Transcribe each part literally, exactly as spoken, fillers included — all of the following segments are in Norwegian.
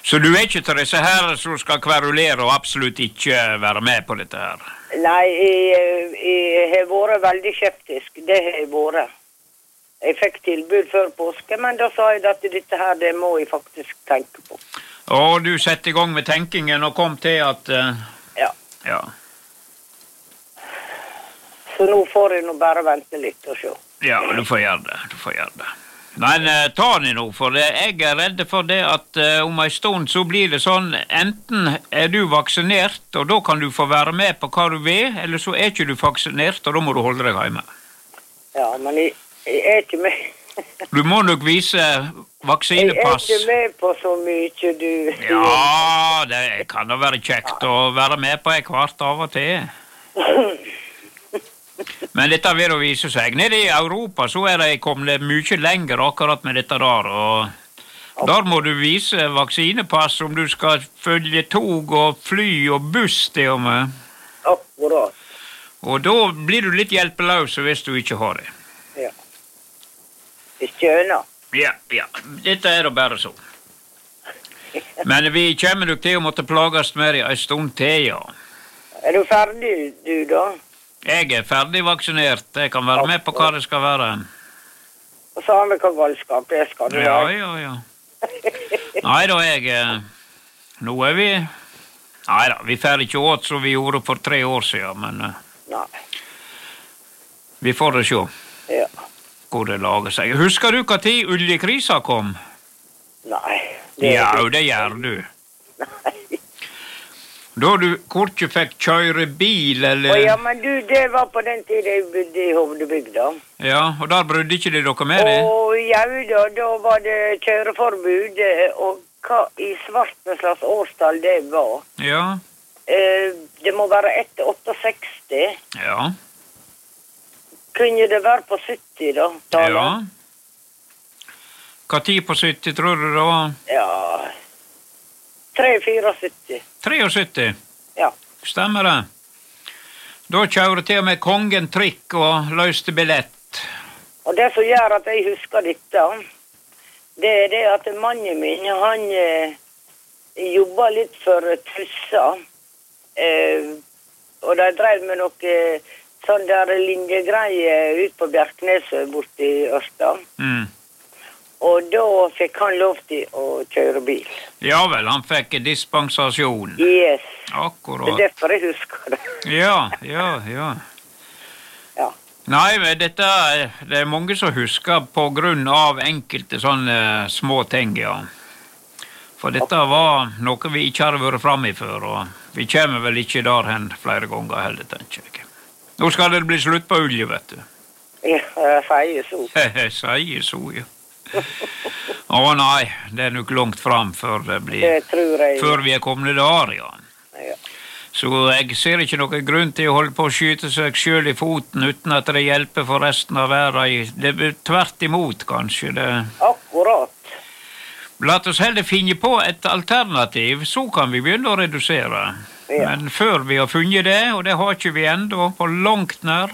Så du er ikke til disse her som skal kverulere og absolutt ikke være med på dette her? Nei, jeg, jeg har vært veldig skeptisk. Det har jeg vært. Jeg fikk tilbud før påske, men da sa jeg at dette her, det må jeg faktisk tenke på. Og du setter i gang med tenkingen og kom til at... Uh, ja. Ja. Så nå får jeg nå bare vente litt og se. Ja, du får gjøre det, du får gjøre det. Men uh, ta det nå, for det. Jeg er redd for det at uh, om en stund så blir det sånn, enten er du vaksinert, og da kan du få være med på hva du vil, eller så er ikke du vaksinert, og da må du holde deg hjemme. Ja, men jeg, jeg er ikke med. Du må nok vise vaksinepass. Jeg er ikke med på så mye, du. Ja, det kan da være kjekt å være med på en kvart av og til. Men dette vil å vise seg. Nede i Europa så er det kommet mye lenger akkurat med dette der, og der må du vise vaksinepass om du skal følge tog og fly og buss til og med. Akkurat. Og da blir du litt hjelpeløs hvis du ikke har det. Ja. Det skjønner. Ja, ja. Dette er da bare så. Men vi kommer nok til å måtte plages med det en stund til, ja. Er du ferdig, du da? Jeg er ferdig vaksinert. Jeg kan være med på hva det skal være. Og så har vi hva galskap det skal du ja, ja, ja. Nei da, jeg... Nå er vi... Nei da, vi får ikke åt som vi gjorde for tre år siden, men... Nei. Vi får det se. Ja. Hvor det lager seg. Husker du hva tid oljekrisa kom? Nei. Det ja, det gjør du. Nei. Da du kortje fikk kjøre bil, eller... Å ja, men du, det var på den tiden jeg bodde i Hovdebygda. Ja, og der brydde ikke det dere med det? Å ja, da, da var det kjøreforbud, og hva i svart med slags årstall det var. Ja. Eh, det må være etter seksti. Ja. Kunne det være på sytti da? Tale? Ja. Hva tid på sytti, tror du det var? Ja... tre sytti. sytti? Ja. Stemmer det. Da kjører til og med kongen trikk og løste billett. Og det som gjør at jeg husker dette, det er det at mannen min, han eh, jobber litt for Tussa. Eh, og de drev med noe sånn der linjegreie ut på Bjerkneset borti Ørsta. Mm. Og da fikk han lov til å kjøre bil. Ja vel, han fikk dispensasjon. Yes. Akkurat. Det er derfor jeg husker det. Ja, ja, ja. Ja. Nei, men dette, det er mange som husker på grunn av enkelte sånne små ting, ja. For dette var noe vi ikke hadde vært fremme i før, og vi kommer vel ikke der hen flere ganger heller, tenker jeg. Nå skal det bli slutt på olje, vet du. Ja, jeg sier så. Jeg sier så, ja. Å nei, det er nok langt fram før det blir... Det tror jeg. Før vi er kommet der, ja. Ja. Så jeg ser ikke noen grunn til å holde på å skyte seg selv i foten uten at det hjelper for resten av verden. Det er tvert imot, kanskje. Det... Akkurat. La oss heller finne på et alternativ, så kan vi begynne å redusere. Ja. Men før vi har funnet det, og det har ikke vi enda på langt nær,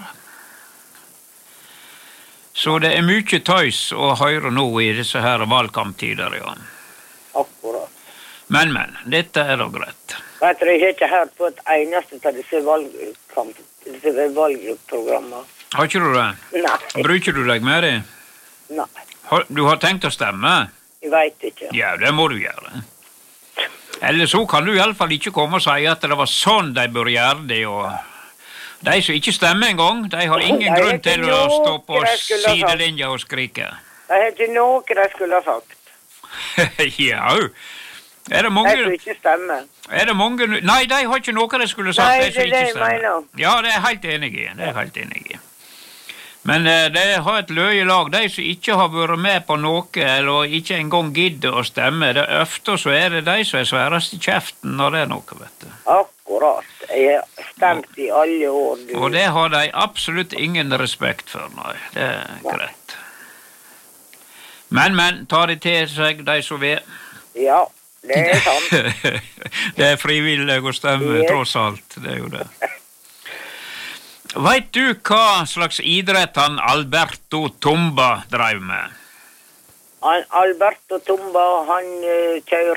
så det er mye tøys å høre nå i disse her valgkamptider, ja. Akkurat. Men, men, dette er da greit. Vet du, jeg har ikke hørt på et eneste av disse valgkamp, disse valgprogrammene. Har ikke du det? Nei. Bruker du deg med det? Nei. Har, du har tenkt å stemme? Jeg vet ikke. Ja, det må du gjøre. Eller så kan du i alle fall ikke komme og si at det var sånn de bør gjøre det, og... De som ikke stemmer en gang, de har ingen grunn til å stå på sidelinja og skrike. Det er ikke noe de skulle ha sagt. Ja, er det mange... De som ikke stemmer. Er det mange... Nei, de har ikke noe de skulle ha sagt. Nei, det er det jeg mener. Ja, det er helt enig i. Det er helt enig i. Men uh, de har et løye lag. De som ikke har vært med på noe, eller ikke engang gidder å stemme, det er ofte så er det de som er sværest i kjeften når det er noe, vet du. Akkurat. Jeg har stemt i alle år. Du. Og det har de absolutt ingen respekt for, nei. Det er greit. Men, men, ta det til seg, de som vil. Ja, det er sant. Det er frivillig å stemme, yes. Tross alt. Det er jo det. Vet du hva slags idrett han Alberto Tomba drev med? Han Alberto Tomba, han uh, kjørte